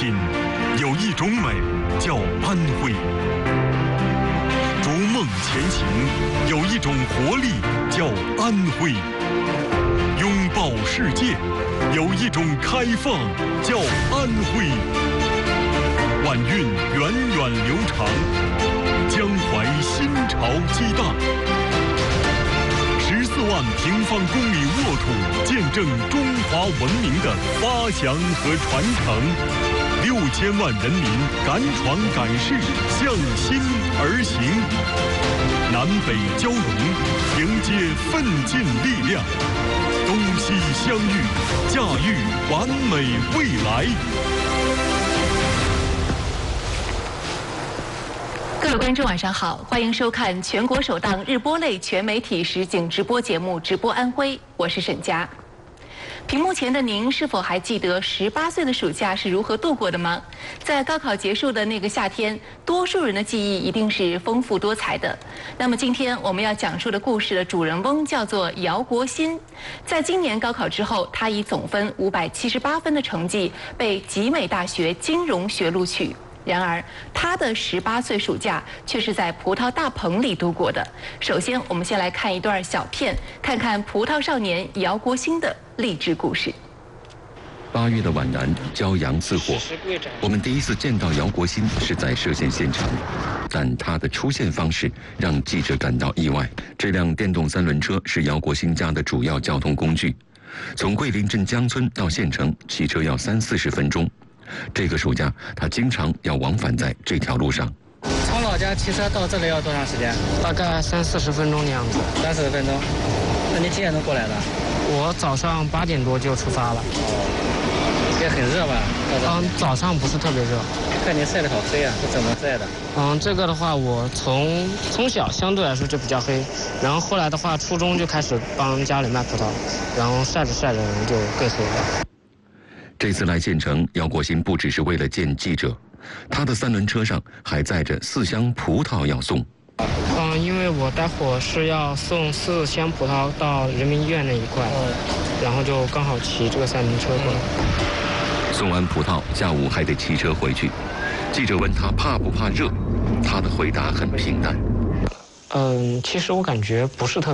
心，有一种美叫安徽；逐梦前行，有一种活力叫安徽；拥抱世界，有一种开放叫安徽。晚运源远流长，江淮新潮激荡。14万平方公里沃土，见证中华文明的发祥和传承。6000万人民敢闯敢试，向心而行。南北交融，迎接奋进力量。东西相遇，驾驭完美未来。 各位观众晚上好，欢迎收看全国首档日播类全媒体实景直播节目《直播安徽》，我是沈佳。屏幕前的您是否还记得18岁的暑假是如何度过的吗？在高考结束的那个夏天，多数人的记忆一定是丰富多彩的。那么今天我们要讲述的故事的主人翁叫做姚国新。在今年高考之后，他以总分578分的成绩被集美大学金融学录取。然而，他的18岁暑假却是在葡萄大棚里度过的。首先，我们先来看一段小片，看看葡萄少年姚国新的励志故事。 8月的皖南，骄阳似火。我们第一次见到姚国新是在涉县现场，但他的出现方式让记者感到意外。这辆电动3轮车是姚国新家的主要交通工具，从桂林镇江村到县城，骑车要30-40分钟。这个暑假，他经常要往返在这条路上。 从老家骑车到这里要多长时间？ 大概30-40分钟的样子。 30分钟。那你几点钟过来的？ 我早上8点多就出发了。 也很热吧？ 早上不是特别热。 看你晒得好黑啊，是怎么晒的？ 这个的话，我从小相对来说就比较黑，然后后来的话，初中就开始帮家里卖葡萄，然后晒着晒着人就更黑了。 这次来县城，姚国新不只是为了见记者，他的3轮车上还载着4箱葡萄要送。 因为我待会儿是要送4箱葡萄到人民医院那一块，然后就刚好骑这个3轮车过来。 送完葡萄，下午还得骑车回去。记者问他怕不怕热，他的回答很平淡。 其实我感觉不是特别